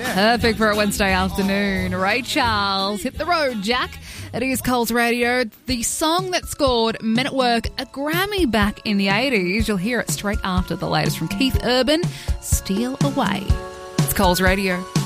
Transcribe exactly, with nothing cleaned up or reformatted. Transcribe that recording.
Perfect for a Wednesday afternoon. Ray Charles, Hit the Road, Jack. It is Coles Radio. The song that scored Men at Work a Grammy back in the eighties. You'll hear it straight after the latest from Keith Urban, Steal Away. It's Coles Radio.